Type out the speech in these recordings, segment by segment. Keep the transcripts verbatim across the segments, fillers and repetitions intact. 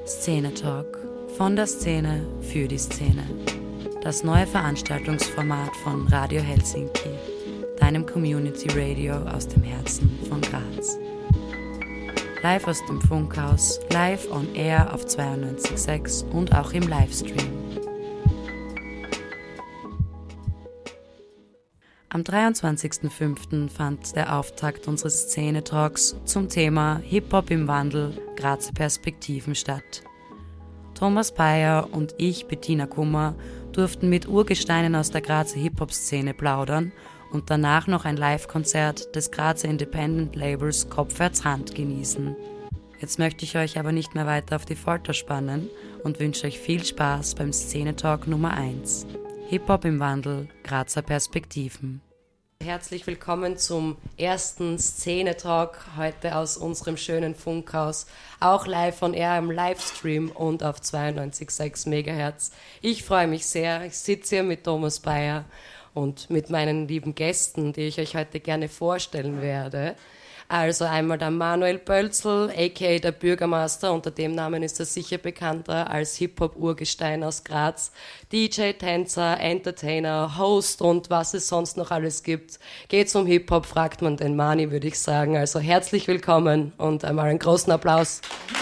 Szene Talk. Von der Szene für die Szene. Das neue Veranstaltungsformat von Radio Helsinki, deinem Community Radio aus dem Herzen von Graz. Live aus dem Funkhaus, live on air auf zweiundneunzig Komma sechs und auch im Livestream. Am dreiundzwanzigsten fünften fand der Auftakt unseres Szene-Talks zum Thema Hip-Hop im Wandel, Grazer Perspektiven statt. Thomas Bayer und ich, Bettina Kummer, durften mit Urgesteinen aus der Grazer Hip-Hop-Szene plaudern und danach noch ein Live-Konzert des Grazer Independent-Labels Kopfwärts Hand genießen. Jetzt möchte ich euch aber nicht mehr weiter auf die Folter spannen und wünsche euch viel Spaß beim Szene-Talk Nummer eins. Hip-Hop im Wandel, Grazer Perspektiven. Herzlich willkommen zum ersten Szene-Talk heute aus unserem schönen Funkhaus, auch live on air im Livestream und auf zweiundneunzig Komma sechs Megahertz. Ich freue mich sehr, ich sitze hier mit Thomas Bayer und mit meinen lieben Gästen, die ich euch heute gerne vorstellen werde. Also einmal der Manuel Bölzl, aka der Bürgermeister, unter dem Namen ist er sicher bekannter als Hip-Hop-Urgestein aus Graz, D J, Tänzer, Entertainer, Host und was es sonst noch alles gibt. Geht's um Hip-Hop, fragt man den Mani, würde ich sagen. Also herzlich willkommen und einmal einen großen Applaus.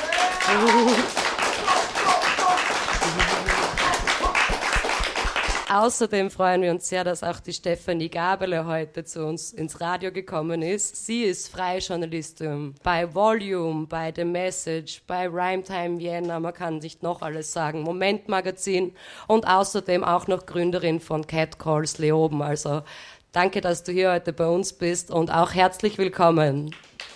Außerdem freuen wir uns sehr, dass auch die Stefanie Gabele heute zu uns ins Radio gekommen ist. Sie ist freie Journalistin bei Volume, bei The Message, bei Rhymetime Vienna, man kann nicht noch alles sagen, Moment Magazin und außerdem auch noch Gründerin von Catcalls Leoben. Also danke, dass du hier heute bei uns bist und auch herzlich willkommen.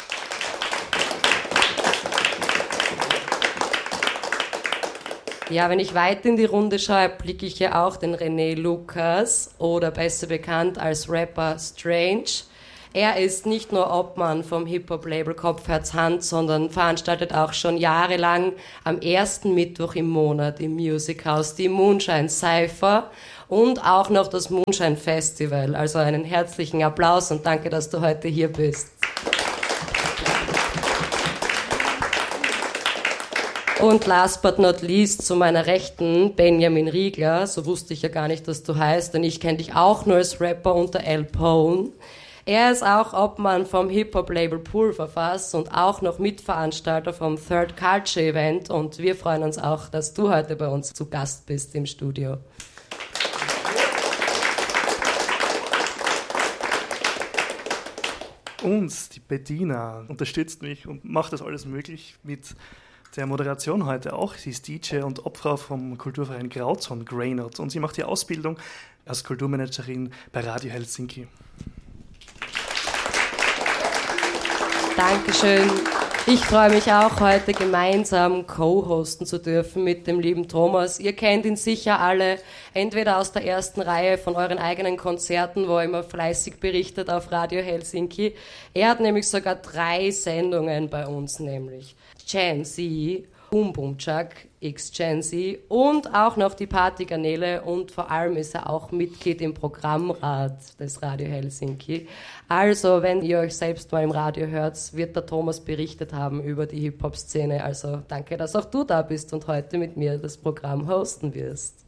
Ja, wenn ich weit in die Runde schaue, blicke ich ja auch den René Lukas oder besser bekannt als Rapper Strange. Er ist nicht nur Obmann vom Hip-Hop-Label Kopfwärts Hand, sondern veranstaltet auch schon jahrelang am ersten Mittwoch im Monat im Music House die Moonshine Cypher und auch noch das Moonshine Festival. Also einen herzlichen Applaus und danke, dass du heute hier bist. Und last but not least zu meiner Rechten Benjamin Riegler, so wusste ich ja gar nicht, dass du heißt, denn ich kenne dich auch nur als Rapper unter Al Pone. Er ist auch Obmann vom Hip-Hop-Label Pulverfass und auch noch Mitveranstalter vom Third Culture Event und wir freuen uns auch, dass du heute bei uns zu Gast bist im Studio. Und die Bettina unterstützt mich und macht das alles möglich mit der Moderation heute auch. Sie ist D J und Obfrau vom Kulturverein Grauzon Greynot und sie macht die Ausbildung als Kulturmanagerin bei Radio Helsinki. Dankeschön. Ich freue mich auch, heute gemeinsam co-hosten zu dürfen mit dem lieben Thomas. Ihr kennt ihn sicher alle, entweder aus der ersten Reihe von euren eigenen Konzerten, wo er immer fleißig berichtet auf Radio Helsinki. Er hat nämlich sogar drei Sendungen bei uns, nämlich Gen Z, Boom Boom Chuck, X Gen Z und auch noch die Partykanäle und vor allem ist er auch Mitglied im Programmrat des Radio Helsinki. Also, wenn ihr euch selbst mal im Radio hört, wird der Thomas berichtet haben über die Hip-Hop-Szene. Also danke, dass auch du da bist und heute mit mir das Programm hosten wirst.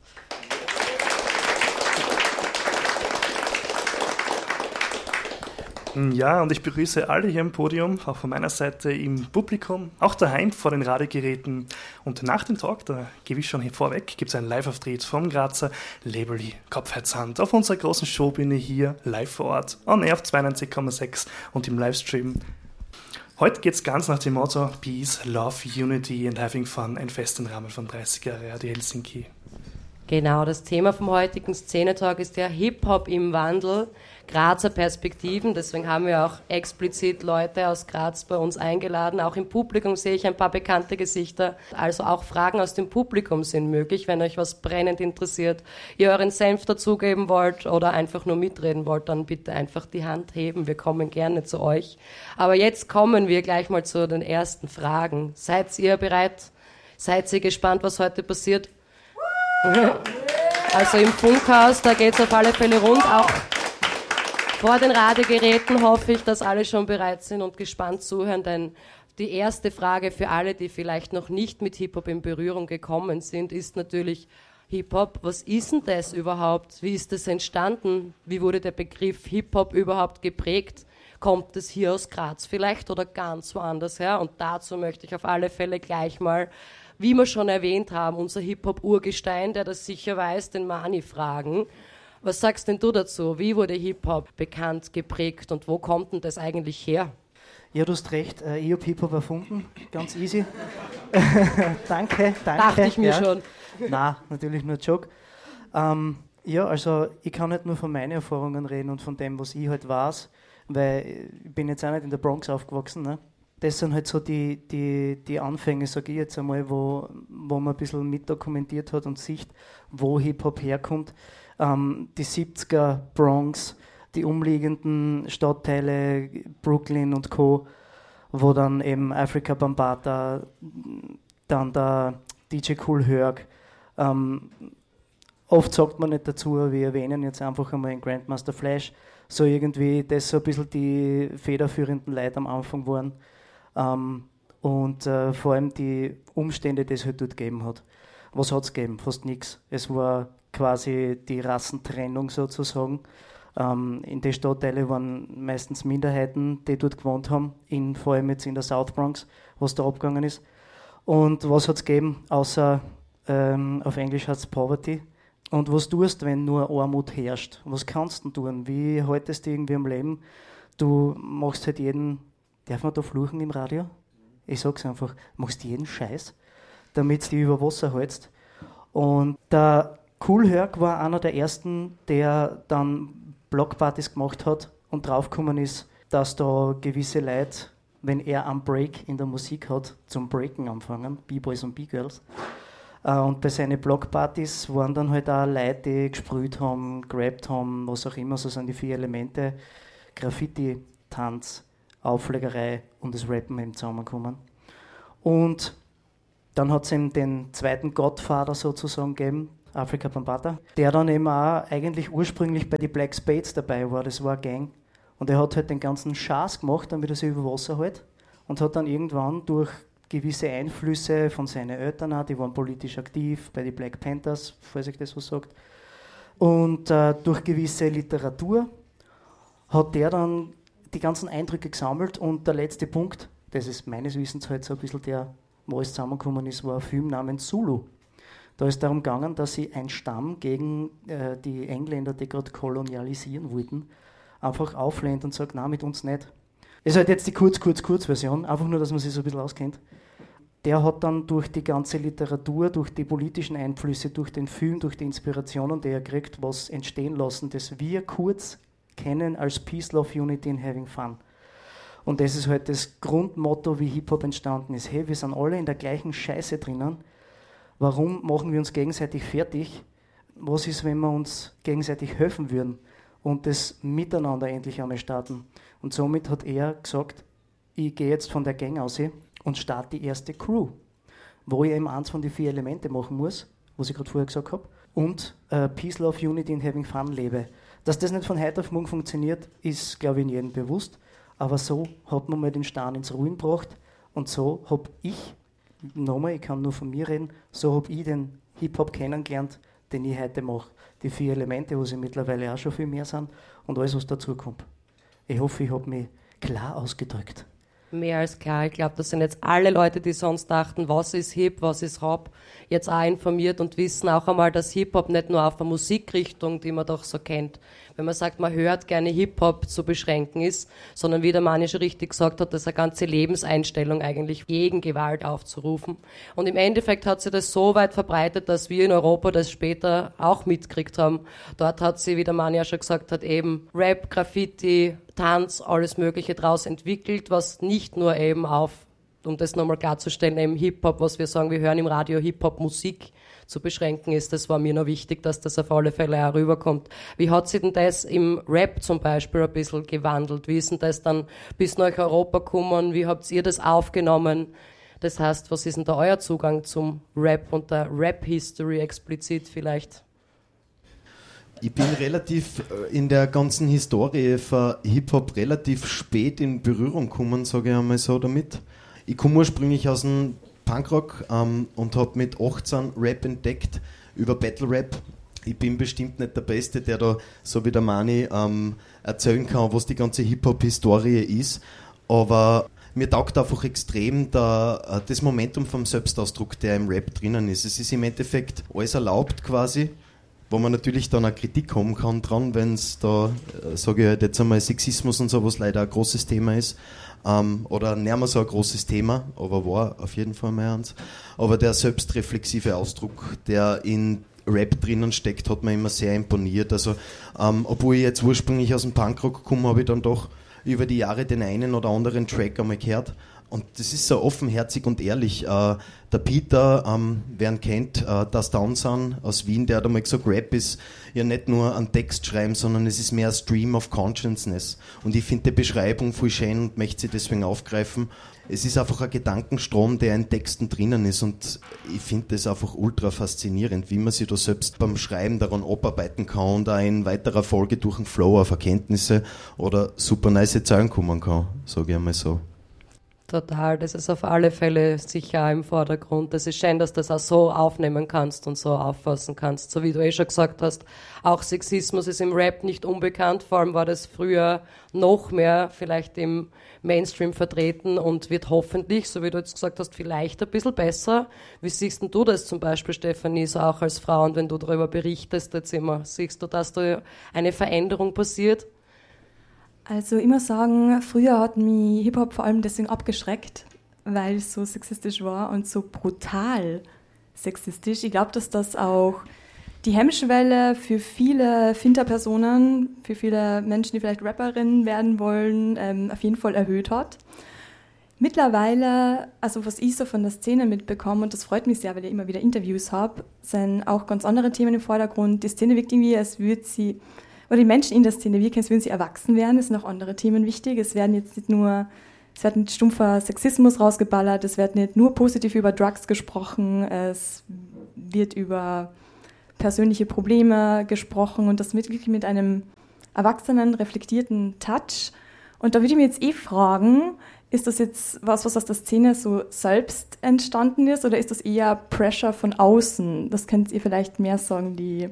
Ja, und ich begrüße alle hier im Podium, auch von meiner Seite im Publikum, auch daheim vor den Radiogeräten. Und nach dem Talk, da gebe ich schon hier vorweg, gibt es einen Live-Auftritt vom Grazer Label Kopfwärts Hand auf unserer großen Showbühne hier live vor Ort, on air auf zweiundneunzig Komma sechs und im Livestream. Heute geht es ganz nach dem Motto Peace, Love, Unity and Having Fun, ein Fest im Rahmen von dreißig Jahre Radio Helsinki. Genau, das Thema vom heutigen Szene-Talk ist ja Hip-Hop im Wandel, Grazer Perspektiven. Deswegen haben wir auch explizit Leute aus Graz bei uns eingeladen. Auch im Publikum sehe ich ein paar bekannte Gesichter. Also auch Fragen aus dem Publikum sind möglich, wenn euch was brennend interessiert, ihr euren Senf dazugeben wollt oder einfach nur mitreden wollt, dann bitte einfach die Hand heben. Wir kommen gerne zu euch. Aber jetzt kommen wir gleich mal zu den ersten Fragen. Seid ihr bereit? Seid ihr gespannt, was heute passiert? Also im Funkhaus, da geht es auf alle Fälle rund. Auch vor den Radiogeräten hoffe ich, dass alle schon bereit sind und gespannt zuhören, denn die erste Frage für alle, die vielleicht noch nicht mit Hip-Hop in Berührung gekommen sind, ist natürlich Hip-Hop. Was ist denn das überhaupt? Wie ist das entstanden? Wie wurde der Begriff Hip-Hop überhaupt geprägt? Kommt es hier aus Graz vielleicht oder ganz woanders her? Und dazu möchte ich auf alle Fälle gleich mal, wie wir schon erwähnt haben, unser Hip-Hop-Urgestein, der das sicher weiß, den Mani fragen. Was sagst denn du dazu? Wie wurde Hip-Hop bekannt, geprägt und wo kommt denn das eigentlich her? Ja, du hast recht, äh, ich habe Hip-Hop erfunden, ganz easy. danke, danke. Dachte ich mir ja. schon. Nein, natürlich nur ein Joke. Ähm, ja, also ich kann nicht nur von meinen Erfahrungen reden und von dem, was ich halt weiß, weil ich bin jetzt auch nicht in der Bronx aufgewachsen. Ne? Das sind halt so die, die, die Anfänge, sage ich jetzt einmal, wo, wo man ein bisschen mitdokumentiert hat und sieht, wo Hip-Hop herkommt. Ähm, die siebziger Bronx, die umliegenden Stadtteile, Brooklyn und Co., wo dann eben Afrika Bambaataa, dann der D J Kool Herc, ähm, oft sagt man nicht dazu, wir erwähnen jetzt einfach einmal den Grandmaster Flash, so irgendwie das so ein bisschen die federführenden Leute am Anfang waren ähm, und äh, vor allem die Umstände, die es halt dort gegeben hat. Was hat es gegeben? Fast nichts. Es war quasi die Rassentrennung sozusagen. Ähm, in den Stadtteilen waren meistens Minderheiten, die dort gewohnt haben, in, vor allem jetzt in der South Bronx, was da abgegangen ist. Und was hat es gegeben, außer ähm, auf Englisch heißt es Poverty. Und was tust du, wenn nur Armut herrscht? Was kannst du tun? Wie haltest du irgendwie am Leben? Du machst halt jeden, darf man da fluchen im Radio? Ich sag's einfach, machst jeden Scheiß, damit du dich über Wasser hältst. Und der Kool Herc war einer der ersten, der dann Blockpartys gemacht hat und draufgekommen ist, dass da gewisse Leute, wenn er einen Break in der Musik hat, zum Breaken anfangen, B-Boys und B-Girls. Uh, und bei seinen Blockpartys waren dann halt auch Leute, die gesprüht haben, gerappt haben, was auch immer, so sind die vier Elemente, Graffiti, Tanz, Auflegerei und das Rappen eben zusammenkommen. Und dann hat es eben den zweiten Godfather sozusagen gegeben, Afrika Bambaataa, der dann eben auch eigentlich ursprünglich bei den Black Spades dabei war, das war eine Gang. Und er hat halt den ganzen Schaß gemacht, damit er sich über Wasser hält und hat dann irgendwann durch gewisse Einflüsse von seinen Eltern auch, die waren politisch aktiv bei den Black Panthers, falls ich das so sagt. Und äh, durch gewisse Literatur hat der dann die ganzen Eindrücke gesammelt und der letzte Punkt, das ist meines Wissens halt so ein bisschen der, wo alles zusammengekommen ist, war ein Film namens Zulu. Da ist darum gegangen, dass sie ein Stamm gegen äh, die Engländer, die gerade kolonialisieren wollten, einfach auflehnt und sagt, nein, mit uns nicht. Das ist halt jetzt die Kurz-Kurz-Kurz-Version, einfach nur, dass man sich so ein bisschen auskennt. Der hat dann durch die ganze Literatur, durch die politischen Einflüsse, durch den Film, durch die Inspirationen, die er kriegt, was entstehen lassen, das wir kurz kennen als Peace, Love, Unity and Having Fun. Und das ist halt das Grundmotto, wie Hip-Hop entstanden ist. Hey, wir sind alle in der gleichen Scheiße drinnen. Warum machen wir uns gegenseitig fertig? Was ist, wenn wir uns gegenseitig helfen würden und das Miteinander endlich einmal starten? Und somit hat er gesagt, ich gehe jetzt von der Gang aus und starte die erste Crew, wo ich eben eins von den vier Elemente machen muss, was ich gerade vorher gesagt habe, und äh, Peace, Love, Unity and Having Fun lebe. Dass das nicht von heute auf morgen funktioniert, ist, glaube ich, in jedem bewusst. Aber so hat man mal den Stein ins Ruhen gebracht und so habe ich, nochmal, ich kann nur von mir reden, so habe ich den Hip-Hop kennengelernt, den ich heute mache. Die vier Elemente, wo sie mittlerweile auch schon viel mehr sind und alles, was dazu kommt. Ich hoffe, ich habe mich klar ausgedrückt. Mehr als klar. Ich glaube, das sind jetzt alle Leute, die sonst dachten, was ist Hip, was ist Hop, jetzt auch informiert und wissen auch einmal, dass Hip-Hop nicht nur auf der Musikrichtung, die man doch so kennt, wenn man sagt, man hört gerne Hip-Hop, zu beschränken ist, sondern wie der Mani schon richtig gesagt hat, das ist eine ganze Lebenseinstellung eigentlich, gegen Gewalt aufzurufen. Und im Endeffekt hat sich das so weit verbreitet, dass wir in Europa das später auch mitgekriegt haben. Dort hat sie, wie der Mani ja schon gesagt hat, eben Rap, Graffiti, Tanz, alles Mögliche draus entwickelt, was nicht nur eben auf, um das nochmal klarzustellen, eben Hip-Hop, was wir sagen, wir hören im Radio Hip-Hop-Musik, zu beschränken ist. Das war mir noch wichtig, dass das auf alle Fälle auch rüberkommt. Wie hat sich denn das im Rap zum Beispiel ein bisschen gewandelt? Wie ist denn das dann bis nach Europa gekommen? Wie habt ihr das aufgenommen? Das heißt, was ist denn da euer Zugang zum Rap und der Rap-History explizit vielleicht? Ich bin relativ in der ganzen Historie von Hip-Hop relativ spät in Berührung gekommen, sage ich einmal so damit. ich komme ursprünglich aus dem Punkrock ähm, und habe mit achtzehn Rap entdeckt über Battle Rap. Ich bin bestimmt nicht der Beste, der da, so wie der Mani, ähm, erzählen kann, was die ganze Hip-Hop-Historie ist, aber mir taugt einfach extrem der, das Momentum vom Selbstausdruck, der im Rap drinnen ist. Es ist im Endeffekt alles erlaubt quasi, wo man natürlich dann auch Kritik haben kann dran, wenn es da, äh, sage ich halt jetzt einmal, Sexismus und sowas leider ein großes Thema ist. Ähm, oder nicht mehr so ein großes Thema, aber war auf jeden Fall mal eins. Aber der selbstreflexive Ausdruck, der in Rap drinnen steckt, hat mir immer sehr imponiert. Also, ähm, obwohl ich jetzt ursprünglich aus dem Punkrock komme, habe ich dann doch über die Jahre den einen oder anderen Track einmal gehört. Und das ist so offenherzig und ehrlich. Äh, der Peter, ähm, wer ihn kennt, äh, das Downsun aus Wien, der hat einmal gesagt, Rap ist ja nicht nur ein Text schreiben, sondern es ist mehr ein Stream of Consciousness. Und ich finde die Beschreibung voll schön und möchte sie deswegen aufgreifen. Es ist einfach ein Gedankenstrom, der in Texten drinnen ist, und ich finde das einfach ultra faszinierend, wie man sich da selbst beim Schreiben daran abarbeiten kann und auch in weiterer Folge durch den Flow auf Erkenntnisse oder super nice Zahlen kommen kann, sage ich einmal so. Total, das ist auf alle Fälle sicher auch im Vordergrund. Das ist schön, dass du das auch so aufnehmen kannst und so auffassen kannst. So wie du eh schon gesagt hast, auch Sexismus ist im Rap nicht unbekannt. Vor allem war das früher noch mehr vielleicht im Mainstream vertreten und wird hoffentlich, so wie du jetzt gesagt hast, vielleicht ein bisschen besser. Wie siehst denn du das zum Beispiel, Stefanie, so auch als Frau, und wenn du darüber berichtest jetzt immer, siehst du, dass da eine Veränderung passiert? Also ich muss sagen, früher hat mich Hip-Hop vor allem deswegen abgeschreckt, weil es so sexistisch war und so brutal sexistisch. Ich glaube, dass das auch die Hemmschwelle für viele Finter-Personen, für viele Menschen, die vielleicht Rapperinnen werden wollen, ähm, auf jeden Fall erhöht hat. Mittlerweile, also was ich so von der Szene mitbekomme, und das freut mich sehr, weil ich immer wieder Interviews habe, sind auch ganz andere Themen im Vordergrund. Die Szene wirkt irgendwie, als würde sie... oder die Menschen in der Szene wirken, als würden sie erwachsen werden. Es sind auch andere Themen wichtig. Es werden jetzt nicht nur, es wird nicht stumpfer Sexismus rausgeballert, es wird nicht nur positiv über Drugs gesprochen, es wird über persönliche Probleme gesprochen, und das wirklich mit einem erwachsenen, reflektierten Touch. Und da würde ich mir jetzt eh fragen, ist das jetzt was, was aus der Szene so selbst entstanden ist, oder ist das eher Pressure von außen? Das könnt ihr vielleicht mehr sagen, die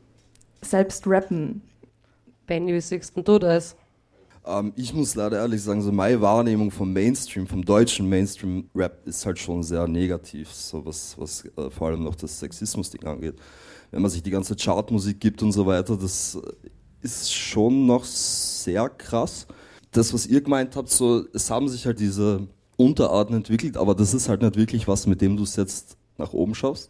selbst rappen. Benny, wie siehst denn du das? Ähm, ich muss leider ehrlich sagen, so meine Wahrnehmung vom Mainstream, vom deutschen Mainstream-Rap ist halt schon sehr negativ, so was, was äh, vor allem noch das Sexismus-Ding angeht. Wenn man sich die ganze Chartmusik gibt und so weiter, das ist schon noch sehr krass. Das, was ihr gemeint habt, so, es haben sich halt diese Unterarten entwickelt, aber das ist halt nicht wirklich was, mit dem du es jetzt nach oben schaffst.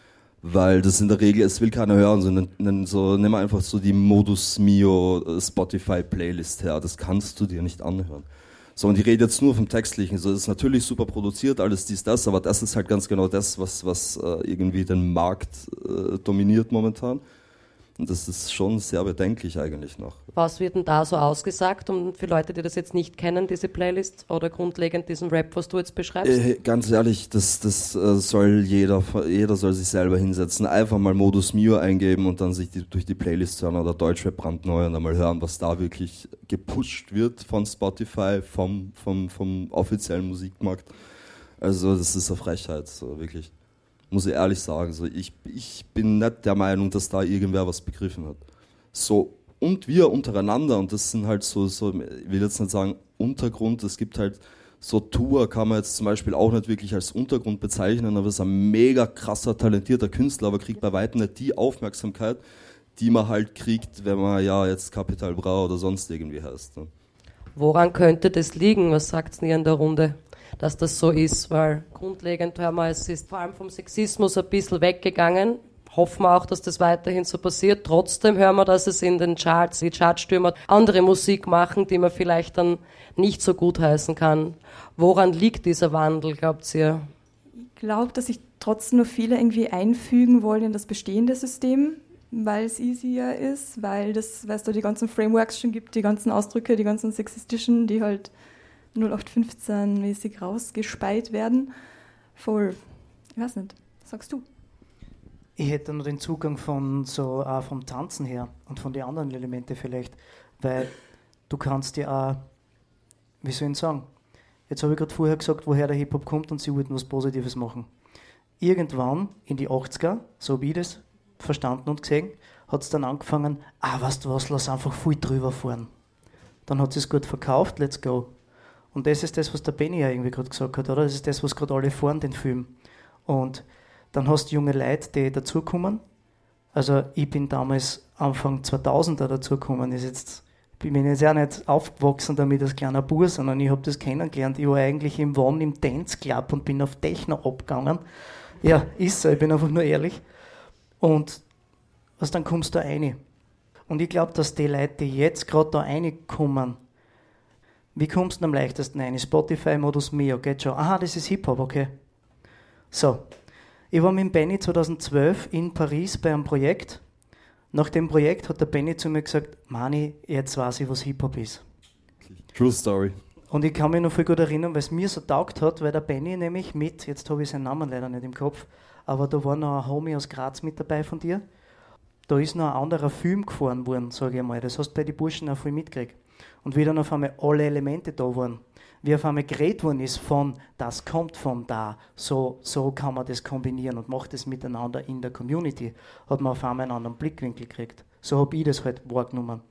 Weil das in der Regel, es will keiner hören, sondern so, nimm einfach so die Modus Mio Spotify Playlist her, das kannst du dir nicht anhören. So, und ich rede jetzt nur vom Textlichen, so, das ist natürlich super produziert, alles dies, das, aber das ist halt ganz genau das, was, was äh, irgendwie den Markt äh, dominiert momentan. Und das ist schon sehr bedenklich eigentlich noch. Was wird denn da so ausgesagt, um für Leute, die das jetzt nicht kennen, diese Playlist oder grundlegend diesen Rap, was du jetzt beschreibst? Äh, ganz ehrlich, das, das äh, soll jeder, jeder soll sich selber hinsetzen, einfach mal Modus Mio eingeben und dann sich die, durch die Playlist hören oder Deutschrap brandneu und einmal hören, was da wirklich gepusht wird von Spotify, vom, vom, vom offiziellen Musikmarkt. Also das ist eine Frechheit, so wirklich. Muss ich ehrlich sagen, so ich, ich bin nicht der Meinung, dass da irgendwer was begriffen hat. So, und wir untereinander, und das sind halt so, so, ich will jetzt nicht sagen Untergrund, es gibt halt so Tour, kann man jetzt zum Beispiel auch nicht wirklich als Untergrund bezeichnen, aber es ist ein mega krasser, talentierter Künstler, aber kriegt bei weitem nicht die Aufmerksamkeit, die man halt kriegt, wenn man ja jetzt Capital Bra oder sonst irgendwie heißt. Ne? Woran könnte das liegen? Was sagt ihr in der Runde, dass das so ist? Weil grundlegend hören wir, es ist vor allem vom Sexismus ein bisschen weggegangen. Hoffen wir auch, dass das weiterhin so passiert. Trotzdem hören wir, dass es in den Charts, die Chartstürmer andere Musik machen, die man vielleicht dann nicht so gut heißen kann. Woran liegt dieser Wandel, glaubt ihr? Ich glaube, dass sich trotzdem nur viele irgendwie einfügen wollen in das bestehende System, weil es easier ist, weil es da die ganzen Frameworks schon gibt, die ganzen Ausdrücke, die ganzen sexistischen, die halt null acht fünfzehn mäßig rausgespeit werden. Voll, ich weiß nicht, was sagst du? Ich hätte nur den Zugang von so auch vom Tanzen her und von den anderen Elemente vielleicht, weil du kannst ja auch, wie soll ich sagen, Jetzt habe ich gerade vorher gesagt, woher der Hip-Hop kommt und sie wollten was Positives machen. Irgendwann in die achtziger, so habe ich das verstanden und gesehen, hat es dann angefangen, ah, weißt du was, lass einfach viel drüber fahren. Dann hat sie es gut verkauft, let's go. Und das ist das, was der Benny ja irgendwie gerade gesagt hat, oder? Das ist das, was gerade alle fahren, den Film. Und dann hast du junge Leute, die dazukommen. Also ich bin damals Anfang zweitausender dazugekommen, ist jetzt, ich bin jetzt auch nicht aufgewachsen damit als kleiner Bub, sondern ich habe das kennengelernt. Ich war eigentlich im One im Dance Club und bin auf Techno abgegangen. Ja, ist so, ich bin einfach nur ehrlich. Und was dann kommst du da rein. Und ich glaube, dass die Leute, die jetzt gerade da reinkommen, wie kommst du am leichtesten rein? Spotify, Modus Mio, geht schon. Aha, das ist Hip-Hop, okay. So, ich war mit Benny zweitausendzwölf in Paris bei einem Projekt. Nach dem Projekt hat der Benny zu mir gesagt, Mani, jetzt weiß ich, was Hip-Hop ist. True Story. Und ich kann mich noch viel gut erinnern, weil es mir so taugt hat, weil der Benny nämlich mit, jetzt habe ich seinen Namen leider nicht im Kopf, aber da war noch ein Homie aus Graz mit dabei von dir. Da ist noch ein anderer Film gefahren worden, sage ich einmal. Das hast du bei den Burschen auch viel mitgekriegt. Und wie dann auf einmal alle Elemente da waren, wie auf einmal geredet worden ist von, das kommt von da, so, so kann man das kombinieren und macht das miteinander in der Community, hat man auf einmal einen anderen Blickwinkel gekriegt. So habe ich das halt wahrgenommen.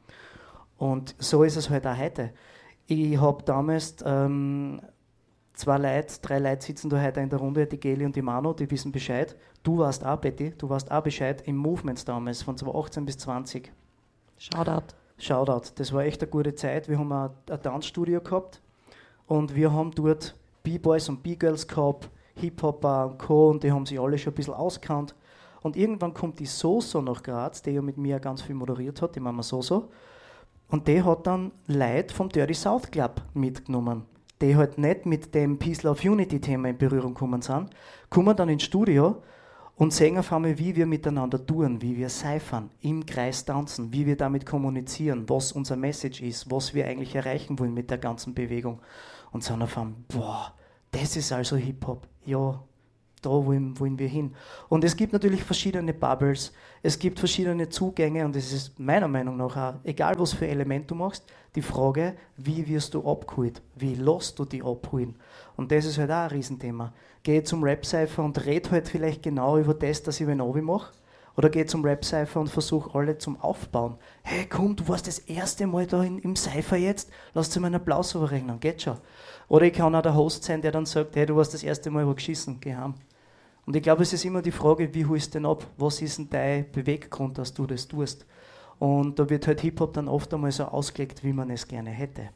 Und so ist es halt auch heute. Ich habe damals ähm, zwei Leute, drei Leute sitzen da heute in der Runde, die Geli und die Manu, die wissen Bescheid. Du warst auch, Betty, du warst auch Bescheid im Movements damals, von zweitausendachtzehn bis zwanzig. Shoutout. Shoutout, das war echt eine gute Zeit. Wir haben ein, ein Tanzstudio gehabt und wir haben dort B-Boys und B-Girls gehabt, Hip-Hopper und Co. und die haben sich alle schon ein bisschen ausgekannt. Und irgendwann kommt die Soso nach Graz, die ja mit mir ganz viel moderiert hat, die Mama Soso. Und die hat dann Leute vom Dirty South Club mitgenommen, die halt nicht mit dem Peace, Love, Unity-Thema in Berührung gekommen sind, kommen dann ins Studio und sehen auf einmal, wie wir miteinander tun, wie wir cyphern, im Kreis tanzen, wie wir damit kommunizieren, was unser Message ist, was wir eigentlich erreichen wollen mit der ganzen Bewegung. Und sagen auf einmal, boah, das ist also Hip-Hop. Ja, da wollen, wollen wir hin. Und es gibt natürlich verschiedene Bubbles, es gibt verschiedene Zugänge und es ist meiner Meinung nach auch, egal was für Element du machst, die Frage, wie wirst du abgeholt, wie lässt du die abholen? Und das ist halt auch ein Riesenthema. Gehe zum Rap-Cypher und rede halt vielleicht genau über das, dass ich ein Obi mache, oder gehe zum Rap-Cypher und versuche alle zum Aufbauen. Hey, komm, du warst das erste Mal da in, im Cypher jetzt, lass dir mal einen Applaus überrechnen, geht schon. Oder ich kann auch der Host sein, der dann sagt, hey, du warst das erste Mal wo geschissen, geh heim. Und ich glaube, es ist immer die Frage, wie holst du denn ab? Was ist denn dein Beweggrund, dass du das tust? Und da wird halt Hip-Hop dann oft einmal so ausgelegt, wie man es gerne hätte.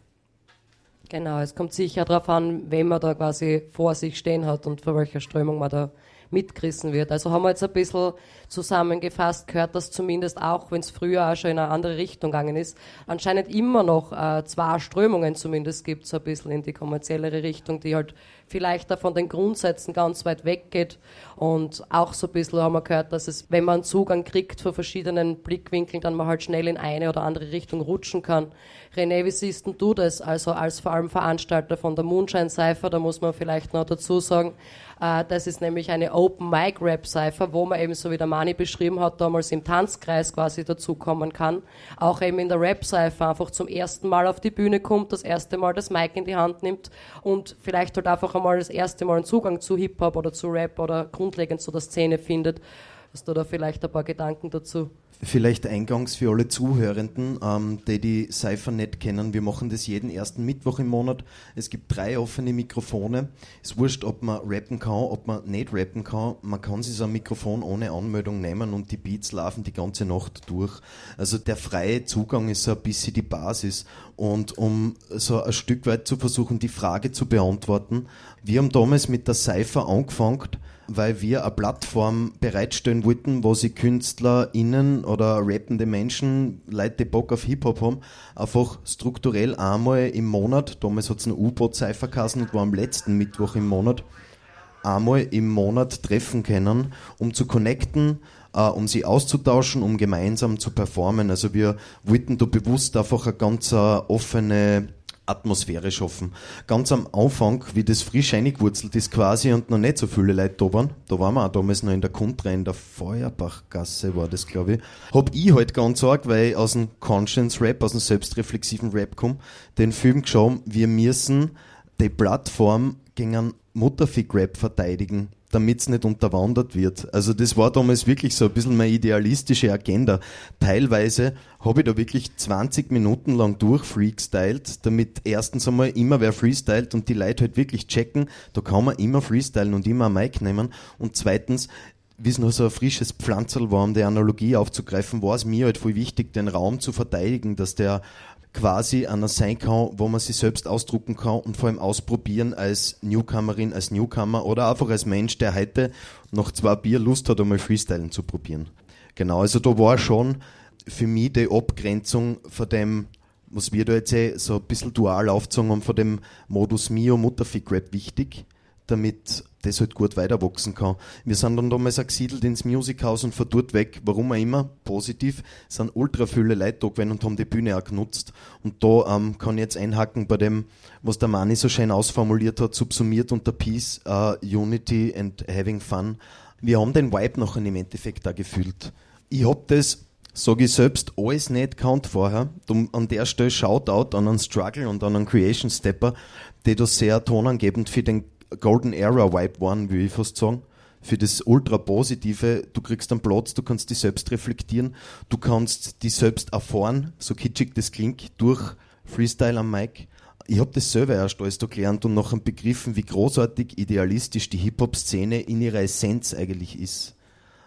Genau, es kommt sicher darauf an, wen man da quasi vor sich stehen hat und für welche Strömung man da mitgerissen wird. Also haben wir jetzt ein bisschen zusammengefasst gehört, dass zumindest auch, wenn es früher auch schon in eine andere Richtung gegangen ist, anscheinend immer noch äh, zwei Strömungen zumindest gibt, so ein bisschen in die kommerziellere Richtung, die halt vielleicht da von den Grundsätzen ganz weit weggeht. Und auch so ein bisschen haben wir gehört, dass es, wenn man Zugang kriegt von verschiedenen Blickwinkeln, dann man halt schnell in eine oder andere Richtung rutschen kann. René, wie siehst denn du das? Also als vor allem Veranstalter von der Moonshine Cypher, da muss man vielleicht noch dazu sagen, äh, das ist nämlich eine Open Mic Rap Cypher, wo man eben, so wie der Mani beschrieben hat, damals im Tanzkreis quasi dazukommen kann. Auch eben in der Rap Cypher einfach zum ersten Mal auf die Bühne kommt, das erste Mal das Mic in die Hand nimmt und vielleicht halt einfach einmal das erste Mal einen Zugang zu Hip-Hop oder zu Rap oder grundlegend zu der Szene findet. Hast du da vielleicht ein paar Gedanken dazu? Vielleicht eingangs für alle Zuhörenden, ähm, die die Cypher nicht kennen. Wir machen das jeden ersten Mittwoch im Monat. Es gibt drei offene Mikrofone. Es ist wurscht, ob man rappen kann, ob man nicht rappen kann. Man kann sich so ein Mikrofon ohne Anmeldung nehmen und die Beats laufen die ganze Nacht durch. Also der freie Zugang ist so ein bisschen die Basis. Und um so ein Stück weit zu versuchen, die Frage zu beantworten, wir haben damals mit der Cypher angefangen, weil wir eine Plattform bereitstellen wollten, wo sie KünstlerInnen oder rappende Menschen, Leute, die Bock auf Hip-Hop haben, einfach strukturell einmal im Monat, damals hat es eine U-Boot-Cypher geheißen und war am letzten Mittwoch im Monat, einmal im Monat treffen können, um zu connecten, uh, um sie auszutauschen, um gemeinsam zu performen. Also wir wollten da bewusst einfach eine ganz uh, offene Atmosphäre schaffen. Ganz am Anfang, wie das frisch eingewurzelt ist quasi und noch nicht so viele Leute da waren, da waren wir auch damals noch in der Kontra, in der Feuerbachgasse war das, glaube ich, hab ich halt ganz arg, weil ich aus dem Conscience Rap, aus dem selbstreflexiven Rap komme, den Film geschaut, wir müssen die Plattform gegen einen Mutterfick-Rap verteidigen, damit es nicht unterwandert wird. Also das war damals wirklich so ein bisschen meine idealistische Agenda. Teilweise habe ich da wirklich zwanzig Minuten lang durchfreestylt, damit erstens einmal immer wer freestylt und die Leute halt wirklich checken, da kann man immer freestylen und immer ein Mic nehmen. Und zweitens, wie es noch so ein frisches Pflanzerl war, um die Analogie aufzugreifen, war es mir halt voll wichtig, den Raum zu verteidigen, dass der quasi einer sein kann, wo man sich selbst ausdrucken kann und vor allem ausprobieren als Newcomerin, als Newcomer oder einfach als Mensch, der heute nach zwei Bier Lust hat, einmal Freestylen zu probieren. Genau, also da war schon für mich die Abgrenzung von dem, was wir da jetzt eh so ein bisschen dual aufgezogen haben, von dem Modus Mio Mutterfick-Rap wichtig, damit das halt gut weiterwachsen kann. Wir sind dann damals auch gesiedelt ins Musichaus und von dort weg, warum auch immer, positiv, sind ultra viele Leute da gewesen und haben die Bühne auch genutzt. Und da ähm, kann ich jetzt einhaken bei dem, was der Mani so schön ausformuliert hat, subsumiert unter Peace, uh, Unity and Having Fun. Wir haben den Vibe nachher im Endeffekt auch gefühlt. Ich hab das, sage ich selbst, alles nicht gekannt vorher. An der Stelle Shoutout an einen Struggle und an einen Creation Stepper, die da sehr tonangebend für den Golden Era Vibe waren, würde ich fast sagen. Für das ultra Positive, du kriegst einen Platz, du kannst dich selbst reflektieren, du kannst dich selbst erfahren, so kitschig das klingt, durch Freestyle am Mic. Ich habe das selber erst alles da gelernt und nachher begriffen, wie großartig idealistisch die Hip-Hop-Szene in ihrer Essenz eigentlich ist.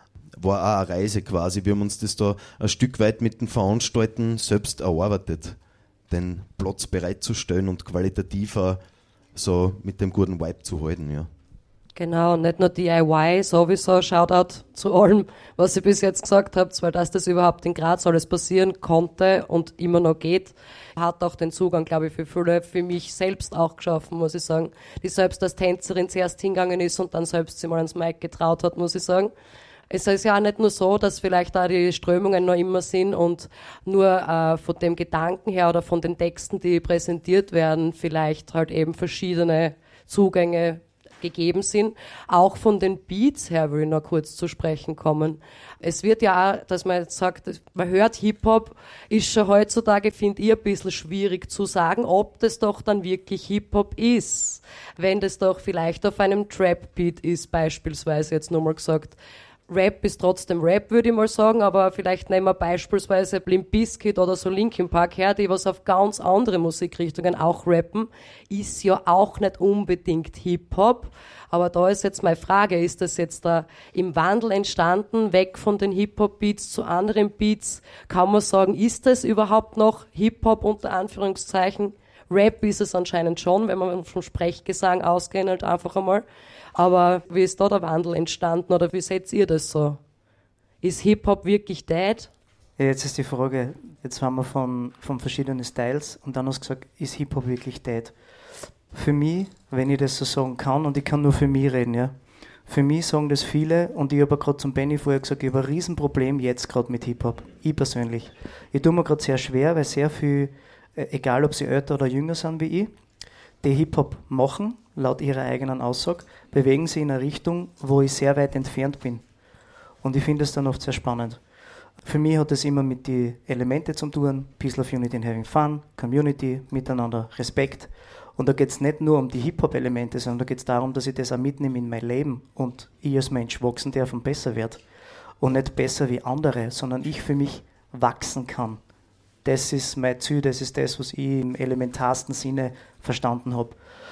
War auch eine Reise quasi. Wir haben uns das da ein Stück weit mit den Veranstalten selbst erarbeitet, den Platz bereitzustellen und qualitativer so mit dem guten Vibe zu halten, ja. Genau, und nicht nur D I Y, sowieso Shoutout zu allem, was ihr bis jetzt gesagt habt, weil dass das überhaupt in Graz alles passieren konnte und immer noch geht, hat auch den Zugang, glaube ich, für viele, für mich selbst auch geschaffen, muss ich sagen, die selbst als Tänzerin zuerst hingegangen ist und dann selbst sich mal ans Mic getraut hat, muss ich sagen. Es ist ja auch nicht nur so, dass vielleicht da die Strömungen noch immer sind und nur äh, von dem Gedanken her oder von den Texten, die präsentiert werden, vielleicht halt eben verschiedene Zugänge gegeben sind. Auch von den Beats her will ich noch kurz zu sprechen kommen. Es wird ja auch, dass man jetzt sagt, man hört Hip-Hop, ist schon heutzutage, finde ich, ein bisschen schwierig zu sagen, ob das doch dann wirklich Hip-Hop ist. Wenn das doch vielleicht auf einem Trap-Beat ist, beispielsweise jetzt nur mal gesagt. Rap ist trotzdem Rap, würde ich mal sagen, aber vielleicht nehmen wir beispielsweise Limp Bizkit oder so Linkin Park her, die was auf ganz andere Musikrichtungen auch rappen, ist ja auch nicht unbedingt Hip-Hop. Aber da ist jetzt meine Frage, ist das jetzt da im Wandel entstanden, weg von den Hip-Hop-Beats zu anderen Beats? Kann man sagen, ist das überhaupt noch Hip-Hop unter Anführungszeichen? Rap ist es anscheinend schon, wenn man vom Sprechgesang ausgehen, halt einfach einmal. Aber wie ist da der Wandel entstanden oder wie seht ihr das so? Ist Hip-Hop wirklich dead? Ja, jetzt ist die Frage, jetzt haben wir von, von verschiedenen Styles und dann hast du gesagt, ist Hip-Hop wirklich dead? Für mich, wenn ich das so sagen kann, und ich kann nur für mich reden, ja, für mich sagen das viele und ich habe gerade zum Benny vorher gesagt, ich habe ein Riesenproblem jetzt gerade mit Hip-Hop, ich persönlich. Ich tue mir gerade sehr schwer, weil sehr viel, egal ob sie älter oder jünger sind wie ich, die Hip-Hop machen, laut ihrer eigenen Aussage, bewegen sie in eine Richtung, wo ich sehr weit entfernt bin. Und ich finde es dann oft sehr spannend. Für mich hat es immer mit den Elementen zu tun, Peace, Love, Unity and Having Fun, Community, Miteinander, Respekt. Und da geht es nicht nur um die Hip-Hop-Elemente, sondern da geht es darum, dass ich das auch mitnehme in mein Leben und ich als Mensch wachsen darf und besser werde. Und nicht besser wie andere, sondern ich für mich wachsen kann. Das ist mein Ziel, das ist das, was ich im elementarsten Sinne verstanden habe.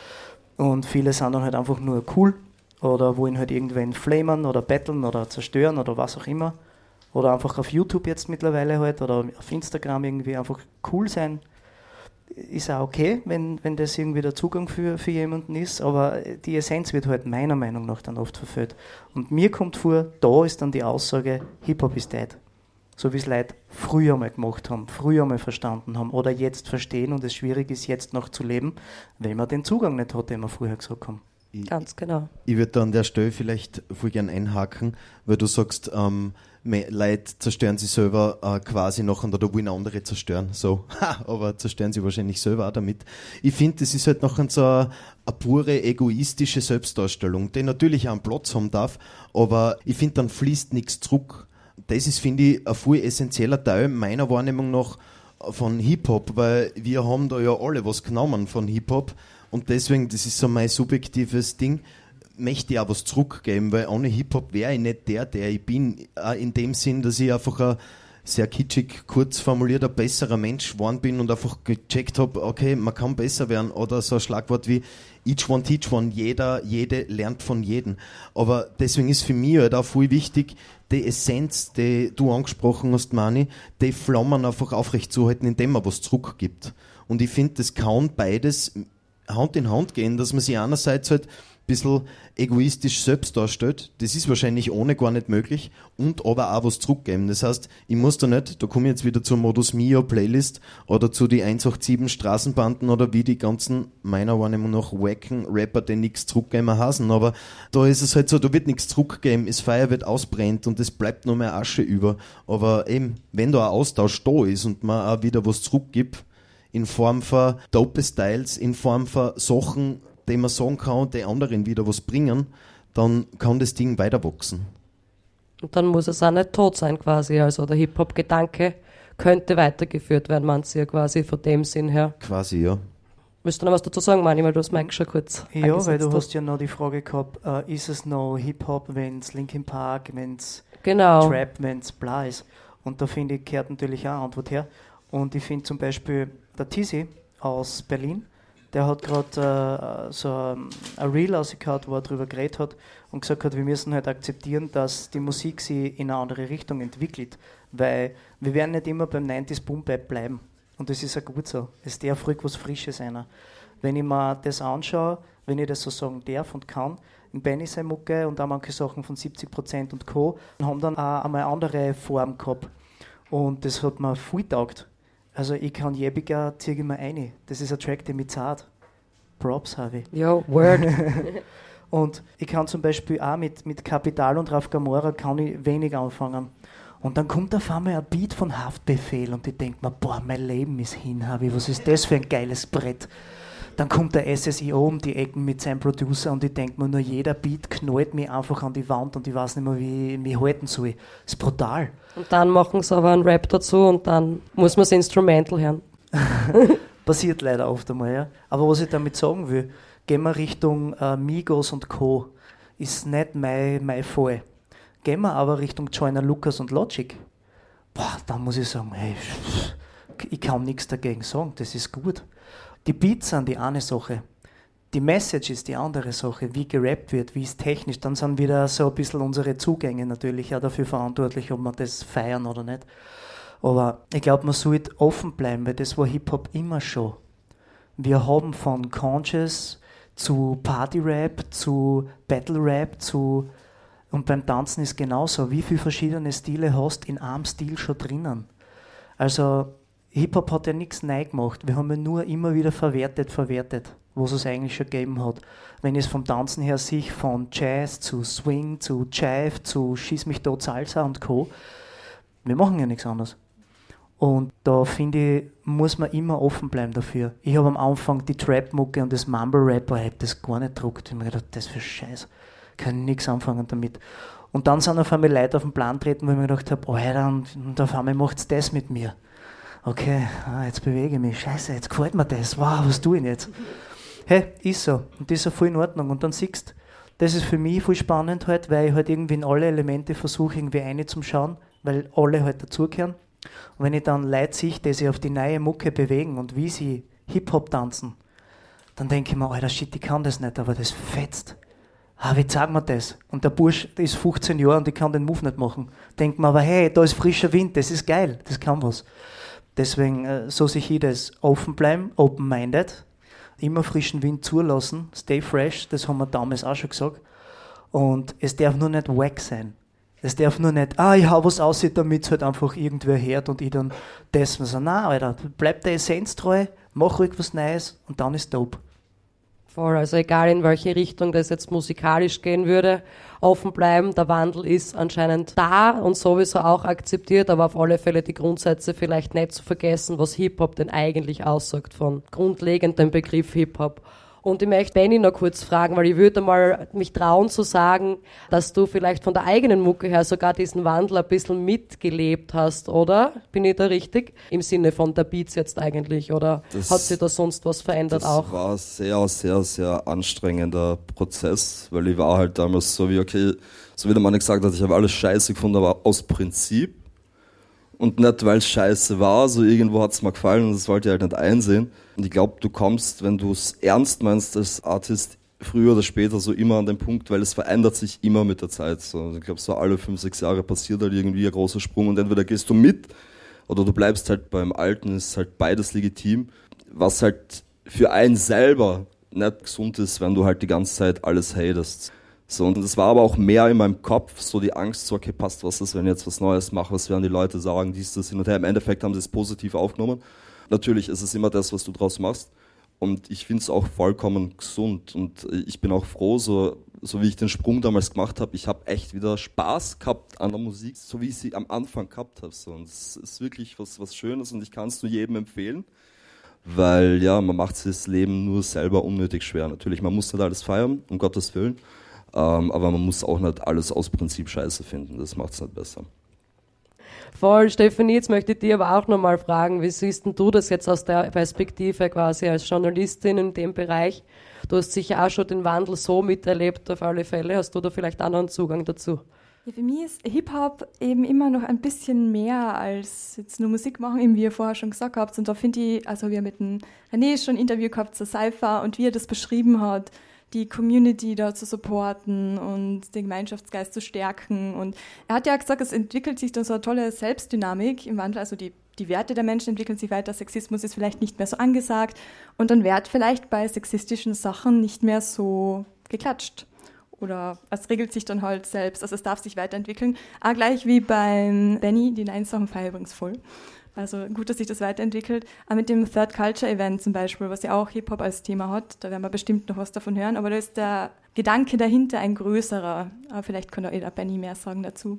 Und viele sind dann halt einfach nur cool oder wollen halt irgendwen flamen oder battlen oder zerstören oder was auch immer. Oder einfach auf YouTube jetzt mittlerweile halt oder auf Instagram irgendwie einfach cool sein. Ist auch okay, wenn, wenn das irgendwie der Zugang für, für jemanden ist, aber die Essenz wird halt meiner Meinung nach dann oft verfehlt. Und mir kommt vor, da ist dann die Aussage, Hip-Hop ist dead. So wie es Leute früher mal gemacht haben, früher mal verstanden haben oder jetzt verstehen und es schwierig ist, jetzt noch zu leben, weil man den Zugang nicht hat, den wir früher gesagt haben. Ich, Ganz genau. Ich würde da an der Stelle vielleicht voll gerne einhaken, weil du sagst, ähm, Leute zerstören sich selber äh, quasi noch und da wollen andere zerstören. So, aber zerstören sie wahrscheinlich selber auch damit. Ich finde, das ist halt noch so eine, eine pure egoistische Selbstdarstellung, die natürlich auch einen Platz haben darf, aber ich finde, dann fließt nichts zurück. Das ist, finde ich, ein viel essentieller Teil meiner Wahrnehmung nach von Hip-Hop, weil wir haben da ja alle was genommen von Hip-Hop Und deswegen, das ist so mein subjektives Ding, möchte ich auch was zurückgeben, weil ohne Hip-Hop wäre ich nicht der, der ich bin. Auch in dem Sinn, dass ich einfach ein sehr kitschig, kurz formuliert, ein besserer Mensch geworden bin und einfach gecheckt habe, okay, man kann besser werden. Oder so ein Schlagwort wie each one teach one, jeder, jede lernt von jedem. Aber deswegen ist für mich halt auch viel wichtig, die Essenz, die du angesprochen hast, Mani, die Flammen einfach aufrechtzuerhalten, indem man was zurückgibt. Und ich finde, das kann beides Hand in Hand gehen, dass man sich einerseits halt ein bisschen egoistisch selbst darstellt, das ist wahrscheinlich ohne gar nicht möglich, und aber auch was zurückgeben. Das heißt, ich muss da nicht, da komme ich jetzt wieder zur Modus Mio Playlist oder zu die eins acht sieben Straßenbanden oder wie die ganzen, meiner Meinung nach, wacken Rapper, die nichts zurückgeben hasen, aber da ist es halt so, da wird nichts zurückgeben, das Feuer wird ausbrennt und es bleibt nur mehr Asche über. Aber eben, wenn da ein Austausch da ist und man auch wieder was zurückgibt, in Form von dope Styles, in Form von Sachen, die man sagen kann, die anderen wieder was bringen, dann kann das Ding weiter wachsen. Und dann muss es auch nicht tot sein quasi, also der Hip-Hop-Gedanke könnte weitergeführt werden, meinst du ja quasi von dem Sinn her. Quasi, ja. Willst du noch was dazu sagen, Mani, weil du hast Mike schon kurz Ja, weil du hast ja noch die Frage gehabt, äh, ist es noch Hip-Hop, wenn es Linkin Park, wenn es genau. Trap, wenn es bla ist. Und da finde ich, gehört natürlich auch eine Antwort her. Und ich finde zum Beispiel der Tizi aus Berlin, der hat gerade äh, so ein Reel rausgehauen, wo er darüber geredet hat und gesagt hat, wir müssen halt akzeptieren, dass die Musik sich in eine andere Richtung entwickelt, weil wir werden nicht immer beim neunziger Boom-Bap bleiben und das ist ja gut so. Es darf ruhig was Frisches sein. Wenn ich mir das anschaue, wenn ich das so sagen darf und kann, in Benny seine Mucke und auch manche Sachen von siebzig Prozent und Co. haben dann auch einmal eine andere Form gehabt und das hat mir viel getaugt. Also ich kann Jebiger, ziehe ich mir rein. Das ist ein Track, der mich zahlt. Props habe ich. Ja, Word. Und ich kann zum Beispiel auch mit, mit Kapital und Raf Gamora kann ich wenig anfangen. Und dann kommt auf einmal ein Beat von Haftbefehl und ich denke mir, boah, mein Leben ist hin, Havi, was ist das für ein geiles Brett. Dann kommt der S S I O um die Ecken mit seinem Producer und ich denke mir nur, jeder Beat knallt mich einfach an die Wand und ich weiß nicht mehr, wie ich mich halten soll. Das ist brutal. Und dann machen sie aber einen Rap dazu und dann muss man das Instrumental hören. Passiert leider oft einmal, ja. Aber was ich damit sagen will, gehen wir Richtung äh, Migos und Co. ist nicht mein, mein Fall. Gehen wir aber Richtung Joyner Lucas und Logic, boah, dann muss ich sagen, hey, ich kann nichts dagegen sagen, das ist gut. Die Beats sind die eine Sache, die Message ist die andere Sache, wie gerappt wird, wie es technisch, dann sind wieder so ein bisschen unsere Zugänge natürlich auch dafür verantwortlich, ob wir das feiern oder nicht. Aber ich glaube, man sollte offen bleiben, weil das war Hip-Hop immer schon. Wir haben von Conscious zu Party-Rap, zu Battle-Rap, zu... Und beim Tanzen ist genauso. Wie viele verschiedene Stile hast du in einem Stil schon drinnen? Also Hip-Hop hat ja nichts neu gemacht. Wir haben ja nur immer wieder verwertet, verwertet, was es eigentlich schon gegeben hat. Wenn ich es vom Tanzen her sehe, von Jazz zu Swing, zu Jive, zu Schieß mich tot Salsa und Co. Wir machen ja nichts anderes. Und da finde ich, muss man immer offen bleiben dafür. Ich habe am Anfang die Trap-Mucke und das Mumble-Rap, ich habe das gar nicht gedruckt. Ich habe mir gedacht, das für Scheiß. Kann nichts anfangen damit. Und dann sind auf einmal Leute auf den Plan treten, wo ich mir gedacht habe, Alter, und, und auf einmal macht es das mit mir. Okay, ah, jetzt bewege ich mich. Scheiße, jetzt gefällt mir das. Wow, was tue ich denn jetzt? Hey, ist so. Und das ist ja voll in Ordnung. Und dann siehst du, das ist für mich voll spannend halt, weil ich halt irgendwie in alle Elemente versuche, irgendwie reinzuschauen, weil alle halt dazugehören. Und wenn ich dann Leute sehe, die sich auf die neue Mucke bewegen und wie sie Hip-Hop tanzen, dann denke ich mir, Alter, shit, ich kann das nicht, aber das fetzt. Ah, wie sagen wir das? Und der Bursch der ist fünfzehn Jahre und ich kann den Move nicht machen. Denkt man aber, hey, da ist frischer Wind, das ist geil, das kann was. Deswegen, äh, so sehe ich das, offen bleiben, open-minded, immer frischen Wind zulassen, stay fresh, das haben wir damals auch schon gesagt. Und es darf nur nicht wack sein. Es darf nur nicht, ah, ich hau was aus, damit es halt einfach irgendwer hört und ich dann das. So, nein, Alter, bleib der Essenz treu, mach ruhig was Neues und dann ist dope. Voll, also egal in welche Richtung das jetzt musikalisch gehen würde, offen bleiben, der Wandel ist anscheinend da und sowieso auch akzeptiert, aber auf alle Fälle die Grundsätze vielleicht nicht zu vergessen, was Hip-Hop denn eigentlich aussagt von grundlegendem Begriff Hip-Hop. Und ich möchte Benni noch kurz fragen, weil ich würde mal mich trauen zu sagen, dass du vielleicht von der eigenen Mucke her sogar diesen Wandel ein bisschen mitgelebt hast, oder? Bin ich da richtig? Im Sinne von der Beats jetzt eigentlich, oder das, hat sich da sonst was verändert das auch? Das war ein sehr, sehr, sehr anstrengender Prozess, weil ich war halt damals so wie, okay, so wie der Mann gesagt hat, ich habe alles scheiße gefunden, aber aus Prinzip. Und nicht, weil es scheiße war, so irgendwo hat es mir gefallen und das wollte ich halt nicht einsehen. Und ich glaube, du kommst, wenn du es ernst meinst als Artist, früher oder später so immer an den Punkt, weil es verändert sich immer mit der Zeit. So, ich glaube, so alle fünf, sechs Jahre passiert halt irgendwie ein großer Sprung und entweder gehst du mit oder du bleibst halt beim Alten, ist halt beides legitim. Was halt für einen selber nicht gesund ist, wenn du halt die ganze Zeit alles hatest. So, und das war aber auch mehr in meinem Kopf, so die Angst, so, okay, passt, was ist, wenn ich jetzt was Neues mache, was werden die Leute sagen, dies, das, hin und her. Im Endeffekt haben sie es positiv aufgenommen. Natürlich ist es immer das, was du draus machst. Und ich finde es auch vollkommen gesund. Und ich bin auch froh, so, so wie ich den Sprung damals gemacht habe, ich habe echt wieder Spaß gehabt an der Musik, so wie ich sie am Anfang gehabt habe. So. Und es ist wirklich was, was Schönes und ich kann es nur jedem empfehlen. Weil, ja, man macht sich das Leben nur selber unnötig schwer. Natürlich, man muss nicht alles feiern, um Gottes Willen. Um, aber man muss auch nicht alles aus Prinzip scheiße finden, das macht es nicht besser. Voll, Stefanie, jetzt möchte ich dir aber auch nochmal fragen, wie siehst denn du das jetzt aus der Perspektive quasi als Journalistin in dem Bereich? Du hast sicher auch schon den Wandel so miterlebt, auf alle Fälle. Hast du da vielleicht auch noch einen Zugang dazu? Ja, für mich ist Hip-Hop eben immer noch ein bisschen mehr als jetzt nur Musik machen, eben wie ihr vorher schon gesagt habt. Und da finde ich, also wir haben mit dem René schon ein Interview gehabt zur Cypher und wie er das beschrieben hat, die Community da zu supporten und den Gemeinschaftsgeist zu stärken. Und er hat ja gesagt, es entwickelt sich da so eine tolle Selbstdynamik im Wandel, also die, die Werte der Menschen entwickeln sich weiter, Sexismus ist vielleicht nicht mehr so angesagt und dann wird vielleicht bei sexistischen Sachen nicht mehr so geklatscht. Oder es regelt sich dann halt selbst, also es darf sich weiterentwickeln. Auch gleich wie beim Benni, die Nein-Sachen feiern übrigens voll. Also gut, dass sich das weiterentwickelt. Auch mit dem Third Culture Event zum Beispiel, was ja auch Hip-Hop als Thema hat, da werden wir bestimmt noch was davon hören, aber da ist der Gedanke dahinter ein größerer. Aber vielleicht kann auch Benni mehr sagen dazu.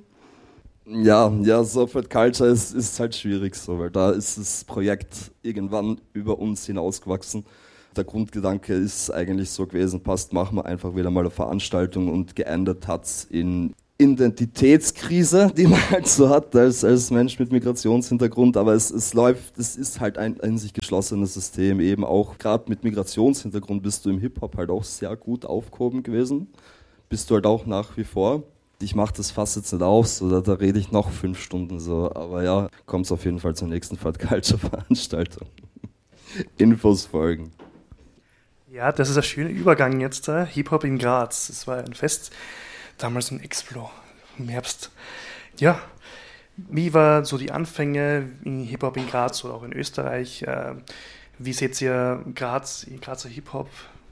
Ja, ja, so Third Culture ist, ist halt schwierig so, weil da ist das Projekt irgendwann über uns hinausgewachsen. Der Grundgedanke ist eigentlich so gewesen, passt, machen wir einfach wieder mal eine Veranstaltung und geendet hat es in Identitätskrise, die man halt so hat als, als Mensch mit Migrationshintergrund, aber es, es läuft, es ist halt ein in sich geschlossenes System, eben auch gerade mit Migrationshintergrund bist du im Hip-Hop halt auch sehr gut aufgehoben gewesen, bist du halt auch nach wie vor. Ich mache das fast jetzt nicht auf, so, da, da rede ich noch fünf Stunden so, aber ja, kommt es auf jeden Fall zur nächsten Third Culture Veranstaltung. Infos folgen. Ja, das ist ein schöner Übergang jetzt, äh, Hip-Hop in Graz, das war ein Fest, damals im Explo im Herbst. Ja, wie waren so die Anfänge in Hip-Hop in Graz oder auch in Österreich? Wie seht ihr Graz, Grazer Hip-Hop?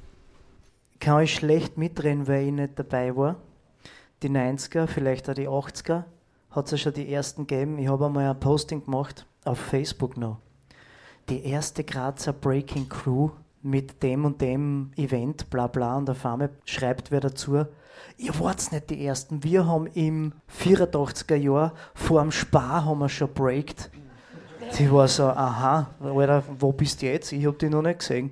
Kann ich schlecht mitreden, weil ich nicht dabei war. Die neunziger, vielleicht auch die achtziger, hat es ja schon die ersten gegeben. Ich habe einmal ein Posting gemacht, auf Facebook noch. Die erste Grazer Breaking Crew mit dem und dem Event, bla bla, und auf einmal schreibt wer dazu, ihr wart nicht die Ersten, wir haben im vierundachtziger Jahr vor dem Spar haben wir schon breakt. Die war so, aha, Alter, wo bist du jetzt? Ich habe die noch nicht gesehen.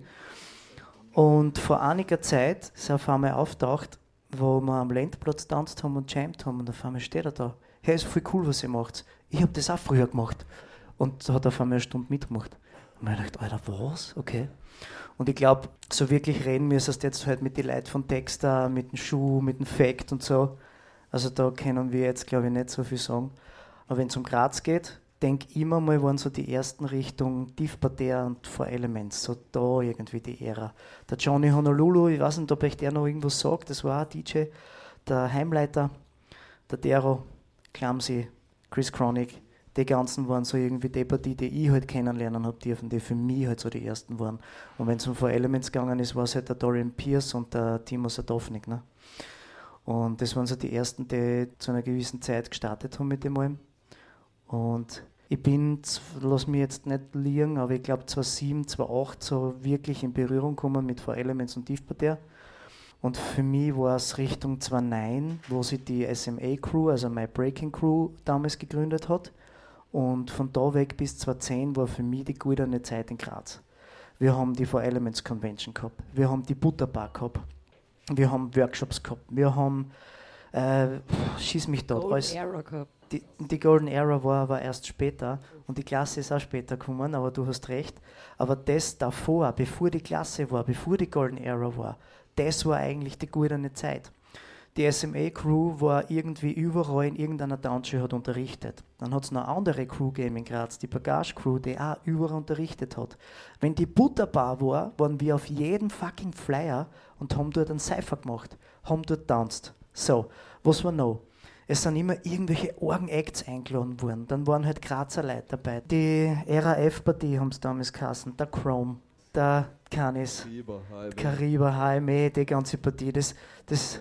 Und vor einiger Zeit ist er auf einmal auftaucht, wo wir am Landplatz tanzt haben und jammt haben und auf einmal steht er da. Hey, ist voll cool, was ihr macht. Ich habe das auch früher gemacht. Und hat auf einmal eine Stunde mitgemacht. Und ich dachte, Alter, was? Okay. Und ich glaube, so wirklich reden müsstest jetzt halt mit den Leuten von Dexter, mit dem Schuh, mit dem Fact und so. Also da können wir jetzt, glaube ich, nicht so viel sagen. Aber wenn es um Graz geht, denke ich immer mal, waren so die ersten Richtung Tiefparterre und Four Elements, so da irgendwie die Ära. Der Johnny Honolulu, ich weiß nicht, ob euch der noch irgendwas sagt, das war ein D J. Der Heimleiter, der Dero, Clumsy, Chris Chronic, die ganzen waren so irgendwie die Partie, die ich halt kennenlernen habe dürfen, die für mich halt so die ersten waren. Und wenn es um Four Elements gegangen ist, war es halt der Dorian Pierce und der Timo Sadovnik. Ne? Und das waren so die ersten, die zu einer gewissen Zeit gestartet haben mit dem allem. Und ich bin, lass mich jetzt nicht liegen, aber ich glaube zweitausendsieben, zweitausendacht so wirklich in Berührung gekommen mit Four Elements und Tiefparterre. Und für mich war es Richtung zweitausendneun, wo sich die S M A Crew, also My Breaking Crew, damals gegründet hat. Und von da weg bis zweitausendzehn war für mich die goldene Zeit in Graz. Wir haben die Four Elements Convention gehabt. Wir haben die Butterbar gehabt. Wir haben Workshops gehabt. Wir haben, äh, schieß mich dort, Golden alles. Era gehabt. Die, die Golden Era war aber erst später und die Klasse ist auch später gekommen, aber du hast recht. Aber das davor, bevor die Klasse war, bevor die Golden Era war, das war eigentlich die goldene Zeit. Die S M A-Crew war irgendwie überall in irgendeiner Township hat unterrichtet. Dann hat es noch eine andere Crew gegeben in Graz, die Bagage-Crew, die auch überall unterrichtet hat. Wenn die Butterbar war, waren wir auf jedem fucking Flyer und haben dort einen Cypher gemacht, haben dort tanzt. So, was war noch? Es sind immer irgendwelche Orgen-Acts eingeladen worden. Dann waren halt Grazer Leute dabei. Die R A F-Partie haben es damals geheißen, der Chrome, der Canis, Kariba, H M E, die ganze Partie. Das, das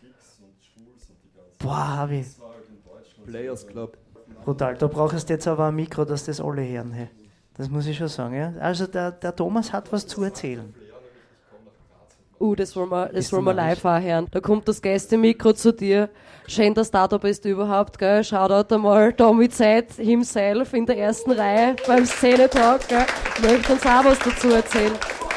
boah, hab ich. Players Club. Brutal. Da brauchst du jetzt aber ein Mikro, dass das alle hören. Hey. Das muss ich schon sagen. Ja? Also der, der Thomas hat was zu erzählen. Uh, das wollen wir, das wollen wir live auch hören. Da kommt das Gästemikro zu dir. Schön, dass du da bist überhaupt, gell. Shoutout einmal Tommy Zeit himself in der ersten Reihe beim Szene-Talk, gell. Möchte uns auch was dazu erzählen.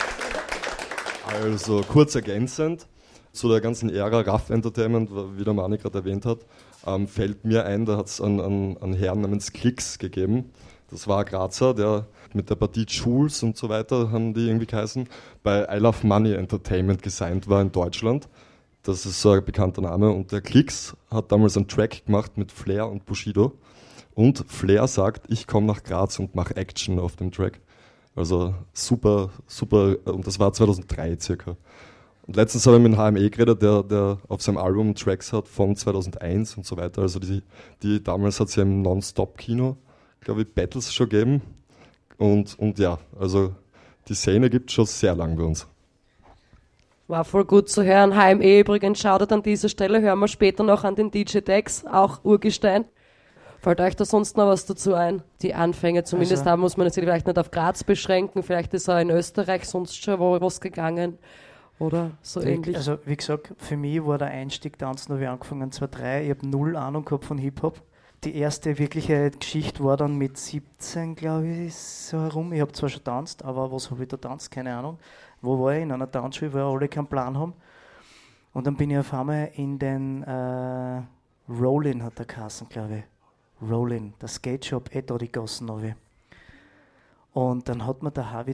Also kurz ergänzend zu der ganzen Ära Rough Entertainment, wie der Mani gerade erwähnt hat, ähm, fällt mir ein, da hat es einen, einen, einen Herrn namens Klicks gegeben. Das war ein Grazer, der mit der Partie Jules und so weiter, haben die irgendwie geheißen, bei I Love Money Entertainment gesigned war in Deutschland. Das ist so ein bekannter Name. Und der Klicks hat damals einen Track gemacht mit Flair und Bushido. Und Flair sagt, ich komme nach Graz und mache Action auf dem Track. Also super, super, und das war zweitausenddrei circa. Und letztens habe ich mit einem H M E geredet, der, der auf seinem Album Tracks hat von zweitausendeins und so weiter. Also die, die damals hat es ja im Non-Stop-Kino, glaube ich, Battles schon gegeben. Und, und ja, also die Szene gibt es schon sehr lang bei uns. War voll gut zu hören. H M E übrigens, Shoutout an dieser Stelle, hören wir später noch an den D J Dex, auch Urgestein. Fällt euch da sonst noch was dazu ein? Die Anfänge, zumindest also, da muss man sich vielleicht nicht auf Graz beschränken, vielleicht ist auch in Österreich sonst schon wo was gegangen oder so ich, ähnlich. Also wie gesagt, für mich war der Einstieg tanzen, da wir angefangen zweitausenddrei, ich habe null Ahnung gehabt von Hip-Hop. Die erste wirkliche Geschichte war dann mit siebzehn, glaube ich, so herum. Ich habe zwar schon tanzt, aber was habe ich da tanzt? Keine Ahnung. Wo war ich? In einer Tanzschule, wo alle keinen Plan haben. Und dann bin ich auf einmal in den äh, Rollin, hat der geheißen, glaube ich. Rollin, der Skate Shop, eh da die Gassen runter. Und dann hat mir der Harvey